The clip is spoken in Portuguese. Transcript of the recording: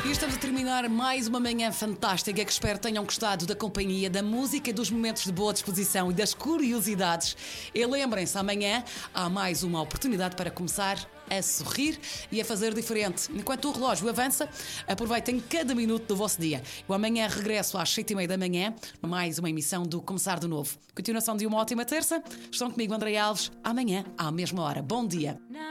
E estamos a terminar mais uma manhã fantástica que espero tenham gostado da companhia, da música, dos momentos de boa disposição e das curiosidades. E lembrem-se, amanhã há mais uma oportunidade para começar a sorrir e a fazer diferente. Enquanto o relógio avança, aproveitem cada minuto do vosso dia. Eu amanhã regresso às 7h30 da manhã, mais uma emissão do Começar de Novo. Continuação de uma ótima terça. Estão comigo, André Alves, amanhã à mesma hora. Bom dia.